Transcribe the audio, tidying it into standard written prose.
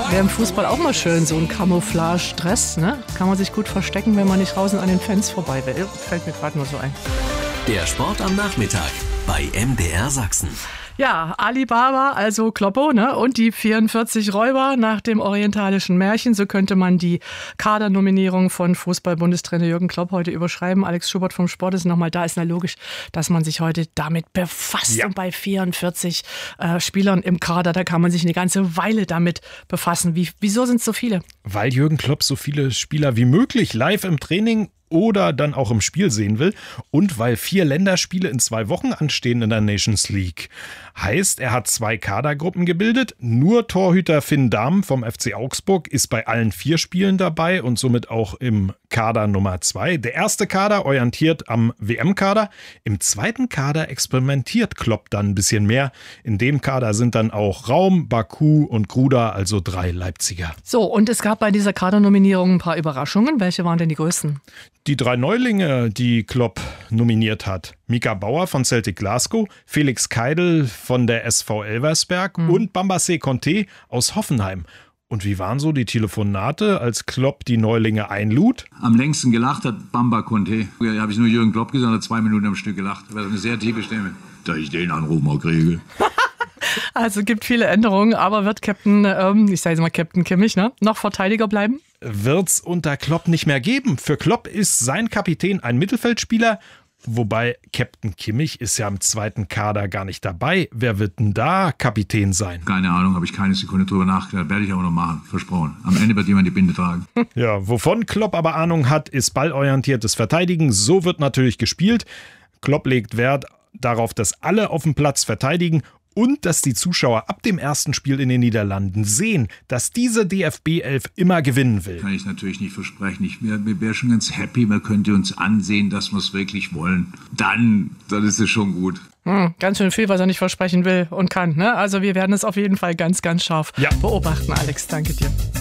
Wäre im Fußball auch mal schön, so ein Camouflage-Dress, ne? Kann man sich gut verstecken, wenn man nicht draußen an den Fans vorbei will. Fällt mir gerade nur so ein. Der Sport am Nachmittag bei MDR Sachsen. Ja, Alibaba, also Kloppo, ne? Und die 44 Räuber nach dem orientalischen Märchen. So könnte man die Kadernominierung von Fußball-Bundestrainer Jürgen Klopp heute überschreiben. Alex Schubert vom Sport ist nochmal da. Ist ja logisch, dass man sich heute damit befasst. Ja. Und bei 44 Spielern im Kader, da kann man sich eine ganze Weile damit befassen. Wieso sind es so viele? Weil Jürgen Klopp so viele Spieler wie möglich live im Training oder dann auch im Spiel sehen will und weil 4 Länderspiele in 2 Wochen anstehen in der Nations League. Heißt, er hat 2 Kadergruppen gebildet. Nur Torhüter Finn Dahm vom FC Augsburg ist bei allen 4 Spielen dabei und somit auch im Kader Nummer 2. Der erste Kader orientiert am WM-Kader. Im zweiten Kader experimentiert Klopp dann ein bisschen mehr. In dem Kader sind dann auch Raum, Baku und Gruda, also 3 Leipziger. So, und es gab bei dieser Kadernominierung ein paar Überraschungen. Welche waren denn die größten? Die 3 Neulinge, die Klopp nominiert hat. Mika Bauer von Celtic Glasgow, Felix Keidel von der SV Elversberg und Bambassé Conté aus Hoffenheim. Und wie waren so die Telefonate, als Klopp die Neulinge einlud? Am längsten gelacht hat Bamba Conté. Da habe ich nur Jürgen Klopp gesagt, hat 2 Minuten am Stück gelacht. Das war eine sehr tiefe Stimme. Da ich den Anruf mal kriege. Also gibt viele Änderungen, aber wird Captain, ich sage jetzt mal Captain Kimmich, ne, noch Verteidiger bleiben? Wird's unter Klopp nicht mehr geben. Für Klopp ist sein Kapitän ein Mittelfeldspieler, wobei Captain Kimmich ist ja im zweiten Kader gar nicht dabei. Wer wird denn da Kapitän sein? Keine Ahnung, habe ich keine Sekunde drüber nachgedacht. Werde ich aber noch machen, versprochen. Am Ende wird jemand die Binde tragen. Ja, wovon Klopp aber Ahnung hat, ist ballorientiertes Verteidigen. So wird natürlich gespielt. Klopp legt Wert darauf, dass alle auf dem Platz verteidigen und dass die Zuschauer ab dem ersten Spiel in den Niederlanden sehen, dass diese DFB 11 immer gewinnen will. Kann ich natürlich nicht versprechen. Ich wäre schon ganz happy, man könnte uns ansehen, dass wir es wirklich wollen. Dann ist es schon gut. Ganz schön viel, was er nicht versprechen will und kann. Ne? Also wir werden es auf jeden Fall ganz, ganz scharf beobachten, Alex. Danke dir.